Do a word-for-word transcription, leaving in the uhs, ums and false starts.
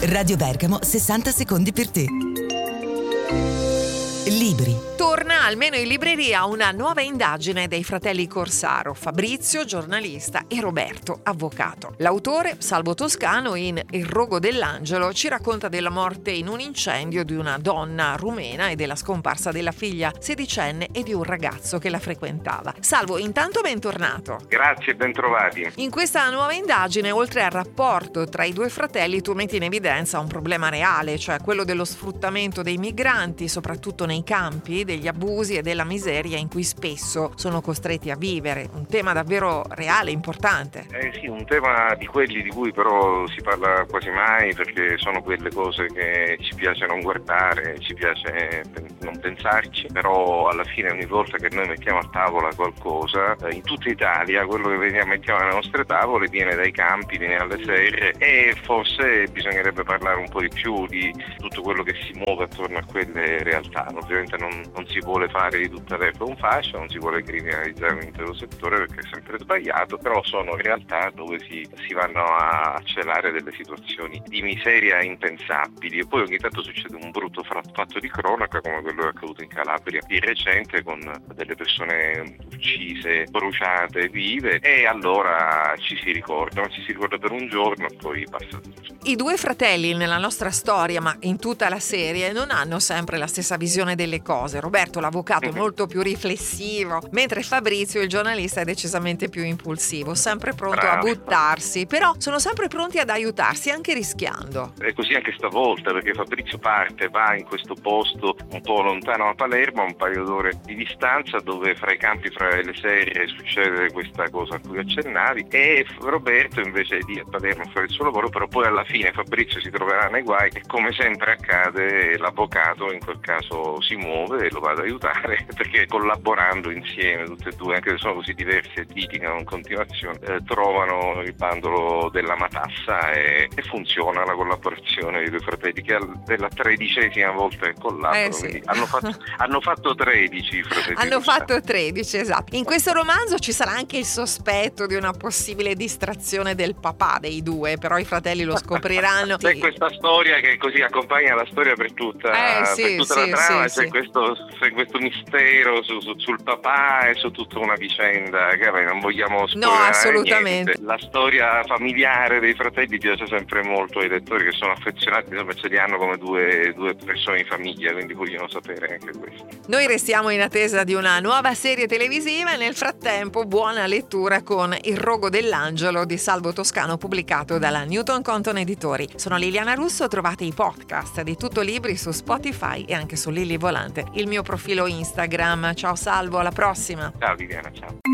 Radio Bergamo, sessanta secondi per te. Libri. Torna almeno in libreria una nuova indagine dei fratelli Corsaro, Fabrizio, giornalista, e Roberto, avvocato. L'autore, Salvo Toscano, in Il rogo dell'angelo, ci racconta della morte in un incendio di una donna rumena e della scomparsa della figlia sedicenne e di un ragazzo che la frequentava. Salvo, intanto bentornato. Grazie, bentrovati. In questa nuova indagine, oltre al rapporto tra i due fratelli, tu metti in evidenza un problema reale, cioè quello dello sfruttamento dei migranti, soprattutto nei campi, degli abusi e della miseria in cui spesso sono costretti a vivere. Un tema davvero reale, importante. Eh sì, un tema di quelli di cui però si parla quasi mai, perché sono quelle cose che ci piace non guardare, ci piace non pensarci, però alla fine ogni volta che noi mettiamo a tavola qualcosa, in tutta Italia quello che vediamo, mettiamo alle nostre tavole viene dai campi, viene alle serre, e forse bisognerebbe parlare un po' di più di tutto quello che si muove attorno a quelle realtà. Ovviamente non, non si vuole fare di tutta l'erba un fascio, non si vuole criminalizzare un intero settore perché è sempre sbagliato, però sono realtà dove si, si vanno a celare delle situazioni di miseria impensabili, e poi ogni tanto succede un brutto fatto di cronaca come quello che è accaduto in Calabria di recente, con delle persone uccise, bruciate vive, e allora ci si ricorda, ma ci si ricorda per un giorno e poi passa tutto. I due fratelli nella nostra storia, ma in tutta la serie, non hanno sempre la stessa visione delle cose. Roberto, l'avvocato, è molto più riflessivo, mentre Fabrizio, il giornalista, è decisamente più impulsivo, sempre pronto Bravo. a buttarsi, però sono sempre pronti ad aiutarsi, anche rischiando. È così anche stavolta, perché Fabrizio parte, va in questo posto un po' lontano da Palermo, a un paio d'ore di distanza, dove fra i campi, fra le serre, succede questa cosa a cui accennavi, e Roberto invece è lì a Palermo a fare il suo lavoro, però poi alla fine Fabrizio si troverà nei guai e, come sempre accade, l'avvocato in quel caso si muove e lo va ad aiutare, perché collaborando insieme tutti e due, anche se sono così diversi e litigano in continuazione, eh, trovano il bandolo della matassa e, e funziona la collaborazione dei due fratelli, che è la tredicesima volta che collaborano. Eh sì. hanno, fatto, hanno fatto tredici i fratelli. Hanno fatto tredici, esatto. In questo romanzo ci sarà anche il sospetto di una possibile distrazione del papà dei due, però i fratelli lo scopriranno. C'è questa storia che così accompagna la storia per tutta, eh, sì, per tutta sì, la trama, sì, c'è, sì. Questo, c'è questo mistero su, su, sul papà e su tutta una vicenda che vabbè, non vogliamo spoilerare. No, assolutamente. Niente. La storia familiare dei fratelli piace sempre molto ai lettori, che sono affezionati, insomma ce li hanno come due, due persone di famiglia, quindi vogliono sapere anche questo. Noi restiamo in attesa di una nuova serie televisiva e nel frattempo buona lettura con Il rogo dell'angelo di Salvo Toscano, pubblicato dalla Newton Compton Editori. Sono Liliana Russo, trovate i podcast di Tutto Libri su Spotify e anche su Lili Volante, il mio profilo Instagram. Ciao Salvo, alla prossima. Ciao Liliana, ciao.